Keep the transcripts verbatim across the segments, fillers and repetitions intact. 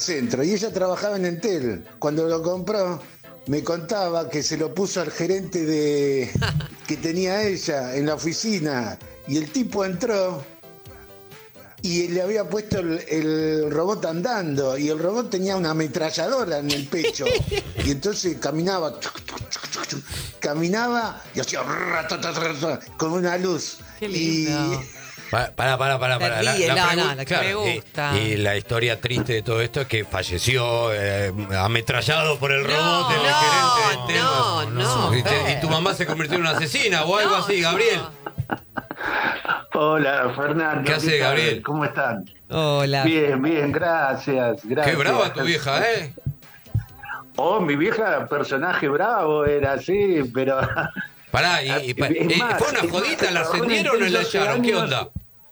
centro y ella trabajaba en Entel. Cuando lo compró, me contaba que se lo puso al gerente de que tenía ella en la oficina y el tipo entró y le había puesto el, el robot andando y el robot tenía una ametralladora en el pecho y entonces caminaba caminaba y hacía con una luz. Qué lindo. Y Para, para, para, para. para. La, ríe, la no, pregu- no, la que me gusta. Y, y la historia triste de todo esto es que falleció eh, ametrallado por el No, robot del no, gerente. del no, tema. no. Y, te- y tu mamá se convirtió en una asesina o algo No, así, Gabriel. Hola, Fernando. ¿Qué hace, tal? Gabriel? ¿Cómo están? Hola. Bien, bien, gracias, gracias. Qué brava tu vieja, ¿eh? Oh, mi vieja, personaje bravo, era así, pero... Pará, y, y pa- Es eh, más, ¿fue una es más, jodita? ¿La trabajó en ascendieron o la doce echaron? ¿Qué años. onda?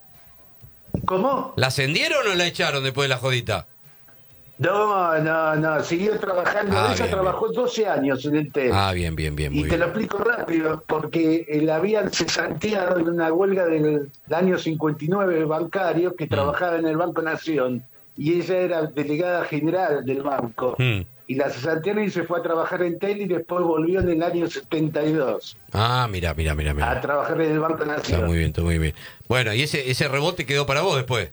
¿Cómo? ¿La ascendieron o la echaron después de la jodita? No, no, no, siguió trabajando. Ah, Ella bien, trabajó doce años en el T E L. Ah, bien, bien, bien, Y muy te lo bien. explico rápido, porque eh, la habían cesanteado en una huelga del, del año cincuenta y nueve bancario que Mm. trabajaba en el Banco Nación, y ella era delegada general del banco. Mm. Y la cesantearon y se fue a trabajar en T E L y después volvió en el año setenta y dos Ah, mira, mira, mira, a mira. trabajar en el Banco Está Nación. muy bien, está muy bien. Bueno, y ese, ese rebote quedó para vos después.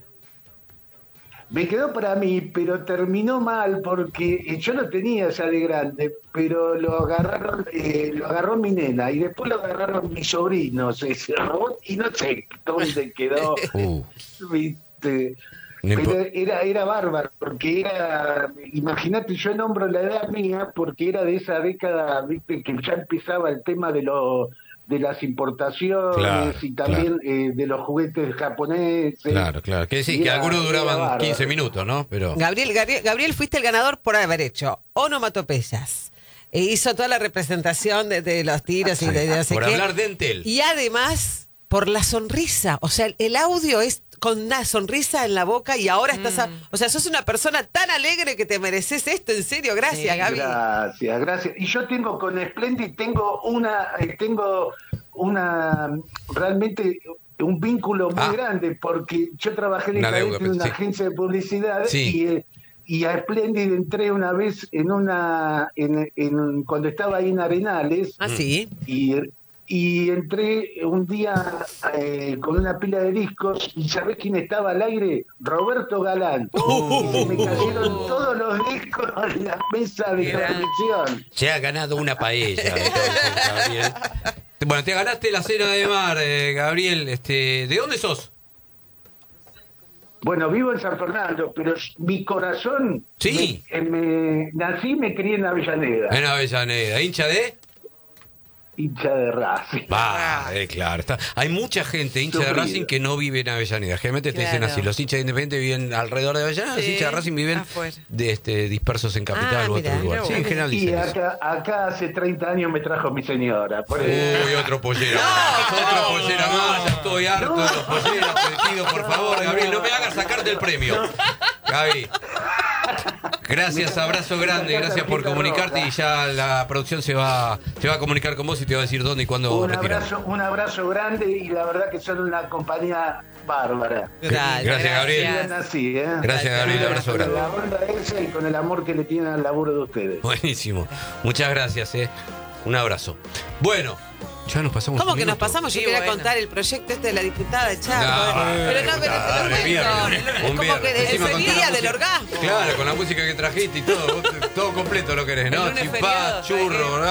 Me quedó para mí, pero terminó mal porque eh, yo lo tenía ya de grande, pero lo agarraron, eh, lo agarró mi nena y después lo agarraron mis sobrinos ese robot y no sé dónde quedó, Uh, viste. no impo- Pero era, era bárbaro, porque era, imagínate, yo nombro la edad mía porque era de esa década, viste, que ya empezaba el tema de lo, de las importaciones Claro, y también eh, de los juguetes japoneses. Claro, claro. Que sí, Y que era- algunos era duraban bárbaro. quince minutos, ¿no? Pero. Gabriel, Gabriel, Gabriel, fuiste el ganador por haber hecho onomatopeyas. E hizo toda la representación de, de los tiros y de, de no sé Por qué. hablar de Entel. Y además, por la sonrisa. O sea, el audio es con una sonrisa en la boca y ahora estás... a- o sea, sos una persona tan alegre que te mereces esto. En serio, gracias, Sí, Gaby. Gracias, gracias. Y yo tengo con Splendid, tengo una, eh, tengo una, realmente un vínculo muy Ah. grande, porque yo trabajé en, Una el deuda, en una sí. agencia de publicidad Sí. y, eh, y a Splendid entré una vez en una, en, en- cuando estaba ahí en Arenales, Ah, sí. y, y entré un día eh, con una pila de discos y ¿sabés quién estaba al aire? Roberto Galán. Uh. Y se me cayeron todos los discos en la mesa de Gran. transmisión. Se ha ganado una paella. entonces, Gabriel. Bueno, te ganaste la cena de mar, eh, Gabriel. Este, ¿de dónde sos? Bueno, vivo en San Fernando, pero mi corazón... Sí. Me, eh, me- nací y me crié en Avellaneda, En Avellaneda. ¿Hincha de? hincha de Racing. Va, eh, claro. Está. Hay mucha gente hincha de Sufrido. Racing que no vive en Avellaneda. Generalmente te dicen Claro. así, los hinchas de Independiente viven alrededor de Avellaneda, los Sí, hinchas de Racing viven afuera. de, este, dispersos en Capital Ah, u mirá, otro lugar. mirá Sí, en vos. general Y dicen eso. acá, acá hace treinta años me trajo mi señora. Por eso. Uy, otro pollera más, otra pollera más, ya estoy harto de los polleras, te pido por favor, Gabriel, no me hagas sacarte el premio. Gaby, gracias, abrazo grande, gracias por comunicarte y ya la producción se va, se va a comunicar con vos y te va a decir dónde y cuándo Un retirar. abrazo, un abrazo grande y la verdad que son una compañía bárbara. Gracias, Gracias, Gabriel. Sigan así, ¿eh? Gracias, Gabriel, abrazo Con grande. la onda esa y con el amor que le tienen al laburo de ustedes. Buenísimo, muchas gracias, eh. Un abrazo. Bueno, ya nos pasamos ¿Cómo un que nos minuto. pasamos? Yo Sí, quería bueno. contar el proyecto este de la diputada de No, Charco. pero no, pero dale, pero viernes, es un como viernes. que Encima es con el toda la día del música. orgasmo. Claro, con la música que trajiste y todo, vos te- todo completo lo querés, ¿no? El lunes Chipá, feriado, ¿sabes churro, qué? ¿no?